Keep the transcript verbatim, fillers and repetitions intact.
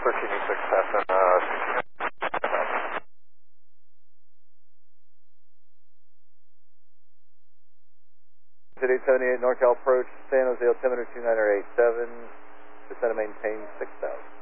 thirteen E six, passing, uh, eight seventy-eight NorCal approach, San Jose altimeter two nine eight seven, descend and maintain six thousand.